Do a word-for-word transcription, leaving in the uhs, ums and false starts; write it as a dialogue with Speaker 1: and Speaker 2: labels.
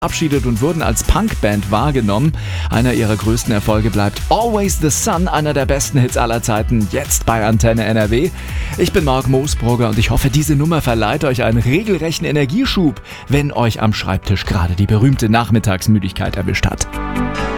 Speaker 1: verabschiedet und wurden als Punkband wahrgenommen. Einer ihrer größten Erfolge bleibt Always the Sun, einer der besten Hits aller Zeiten, jetzt bei Antenne N R W. Ich bin Marc Moosbrugger und ich hoffe, diese Nummer verleiht euch einen regelrechten Energieschub, wenn euch am Schreibtisch gerade die berühmte Nachmittagsmüdigkeit erwischt hat.